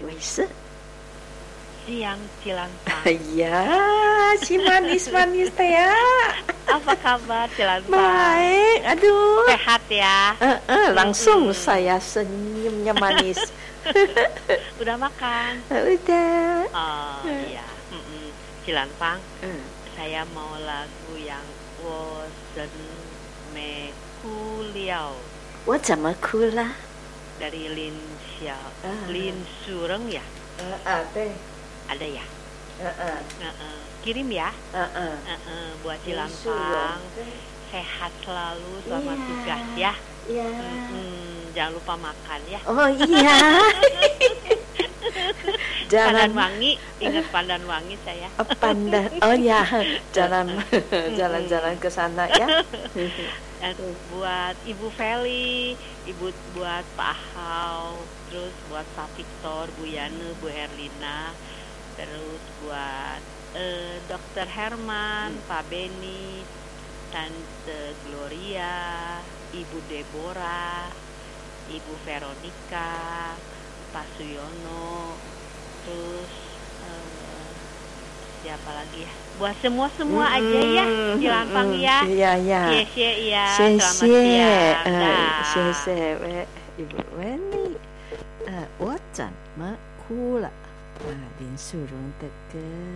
位是？ Siang Cilantang. Ya, si manis-manis teh ya. Apa kabar Cilantang? Baik, aduh. Sehat ya? Langsung saya senyumnya manis. Udah makan? Udah. Oh iya. Cilantang. Saya mau lagu yang 我真没哭了我怎么哭了 dari Lin Sureng ya? Ada ya? Kirim ya? Buat Cilantang. Sehat selalu selama tugas ya. Jangan lupa makan ya. Oh iya. Pandan Wangi, ingat Pandan Wangi saya. Pandan, oh ya, jalan-jalan ke sana ya. Buat Ibu Feli, buat Pak Ahau, terus buat Pak Victor, Bu Yane, Bu Herlina, terus buat Dr. Herman, Pak Beni, Tante Gloria, Ibu Deborah, Ibu Veronica, Pak Suyono, terus siapa lagi ya? Buat semua aja ya, Cilantang ya. Iya. Iya. Selamat siang. 谢谢Ibu Weni. 我怎么哭了？林素荣的歌。